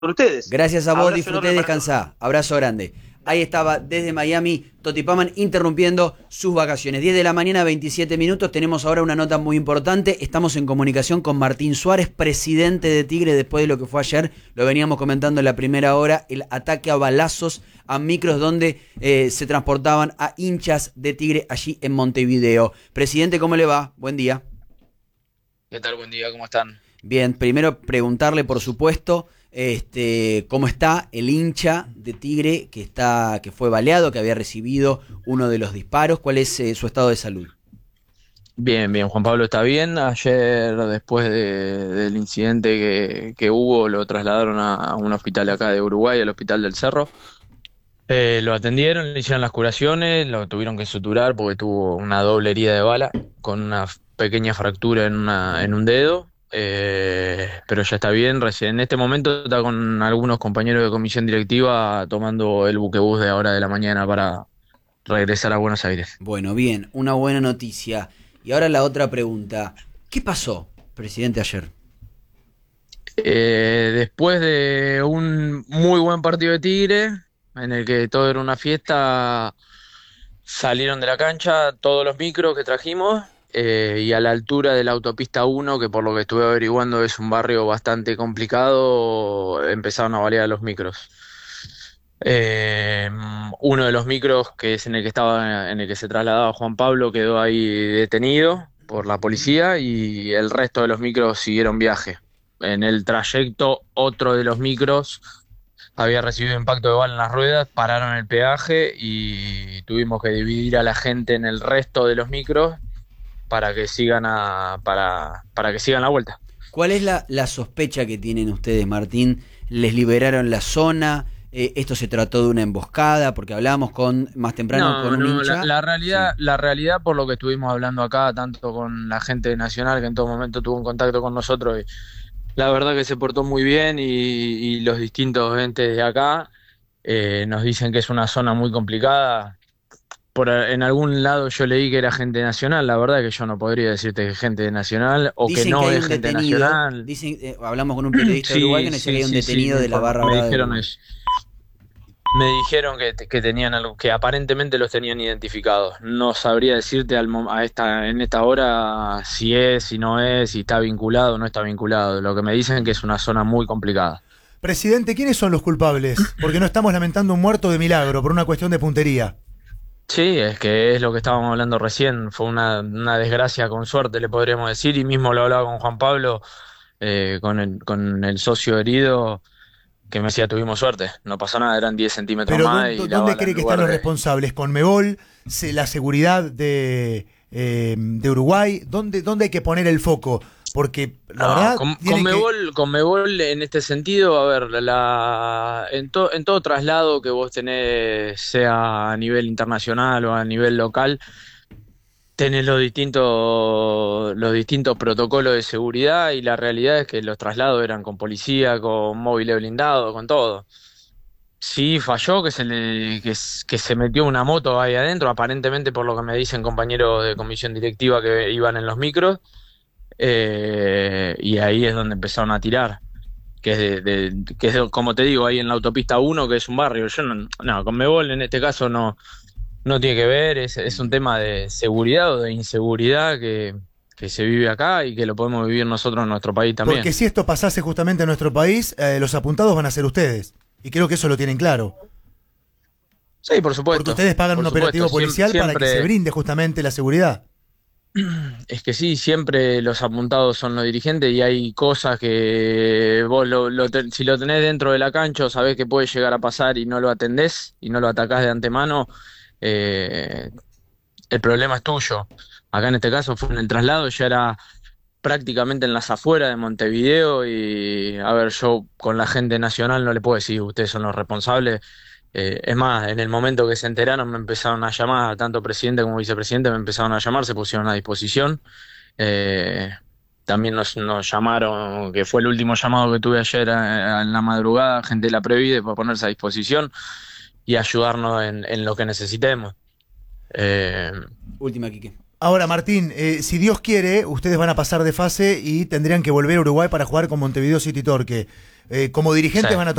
ustedes. Gracias a vos, Abrazo disfruté enorme y para descansá. Abrazo grande. Ahí estaba desde Miami Toti Paman interrumpiendo sus vacaciones. 10 de la mañana, 27 minutos. Tenemos ahora una nota muy importante. Estamos en comunicación con Martín Suárez, presidente de Tigre, después de lo que fue ayer. Lo veníamos comentando en la primera hora, el ataque a balazos a micros donde se transportaban a hinchas de Tigre allí en Montevideo. Presidente, ¿cómo le va? Buen día. ¿Qué tal? Buen día, ¿cómo están? Bien, primero preguntarle, por supuesto, cómo está el hincha de Tigre que fue baleado, que había recibido uno de los disparos. ¿Cuál es su estado de salud? Bien, bien, Juan Pablo está bien. Ayer, después del incidente que hubo, lo trasladaron a un hospital acá de Uruguay, al Hospital del Cerro. Lo atendieron, le hicieron las curaciones, lo tuvieron que suturar porque tuvo una doble herida de bala con una pequeña fractura en un dedo. Pero ya está bien. En este momento está con algunos compañeros de comisión directiva tomando el buquebús de ahora de la mañana para regresar a Buenos Aires. Bueno, bien, una buena noticia. Y ahora la otra pregunta. ¿Qué pasó, presidente, ayer? Después de un muy buen partido de Tigre, en el que todo era una fiesta, salieron de la cancha todos los micros que trajimos. Y a la altura de la autopista 1, que por lo que estuve averiguando es un barrio bastante complicado, empezaron a balear los micros. Uno de los micros, que es en el que se trasladaba Juan Pablo, quedó ahí detenido por la policía y el resto de los micros siguieron viaje. En el trayecto, otro de los micros había recibido impacto de bala en las ruedas, pararon el peaje y tuvimos que dividir a la gente en el resto de los micros para que sigan para que sigan la vuelta. ¿Cuál es la sospecha que tienen ustedes, Martín? ¿Les liberaron la zona? ¿Esto se trató de una emboscada? Porque hablábamos más temprano con un hincha. La realidad, por lo que estuvimos hablando acá, tanto con la gente de Nacional, que en todo momento tuvo un contacto con nosotros, y la verdad que se portó muy bien, y los distintos entes de acá nos dicen que es una zona muy complicada. En algún lado yo leí que era gente nacional. La verdad que yo no podría decirte que es gente nacional o Dicen que no hay es un gente detenido. nacional. Dicen, hablamos con un periodista de Uruguay que nos decía que hay un detenido de la barra me brava de dijeron Uruguay. eso. Me dijeron que tenían algo, que aparentemente los tenían identificados. No sabría decirte en esta hora si no es, si está vinculado o no está vinculado. Lo que me dicen es que es una zona muy complicada. Presidente, ¿quiénes son los culpables? Porque no estamos lamentando un muerto de milagro por una cuestión de puntería. Sí, es que es lo que estábamos hablando recién. Fue una desgracia con suerte, le podríamos decir, y mismo lo hablaba con Juan Pablo, con el socio herido, que me decía: tuvimos suerte, no pasó nada, eran 10 centímetros Pero más. Y ¿dónde cree que están los responsables? ¿Conmebol? ¿La seguridad de Uruguay? ¿Dónde hay que poner el foco? Porque la verdad Conmebol en este sentido, a ver, en todo traslado que vos tenés, sea a nivel internacional o a nivel local, tenés los distintos protocolos de seguridad, y la realidad es que los traslados eran con policía, con móviles blindados, con todo. Sí, falló que se metió una moto ahí adentro, aparentemente, por lo que me dicen compañeros de comisión directiva que iban en los micros. Y ahí es donde empezaron a tirar, como te digo, ahí en la autopista 1, que es un barrio. Yo no, Conmebol en este caso no tiene que ver, es un tema de seguridad o de inseguridad que se vive acá y que lo podemos vivir nosotros en nuestro país también. Porque si esto pasase justamente en nuestro país, los apuntados van a ser ustedes, y creo que eso lo tienen claro. Sí, por supuesto. Porque ustedes pagan un operativo policial para que se brinde justamente la seguridad. Es que sí, siempre los apuntados son los dirigentes, y hay cosas que vos si lo tenés dentro de la cancha, o sabés que puede llegar a pasar y no lo atendés y no lo atacás de antemano, el problema es tuyo. Acá en este caso fue en el traslado, ya era prácticamente en las afueras de Montevideo, y a ver, yo con la gente nacional no le puedo decir ustedes son los responsables. Es más, en el momento que se enteraron me empezaron a llamar, tanto presidente como vicepresidente me empezaron a llamar, se pusieron a disposición. También nos llamaron, que fue el último llamado que tuve ayer en la madrugada, gente de la Previde, para ponerse a disposición y ayudarnos en lo que necesitemos. Última, Quique. Ahora, Martín, si Dios quiere, ustedes van a pasar de fase y tendrían que volver a Uruguay para jugar con Montevideo City Torque. como dirigentes Sí. van a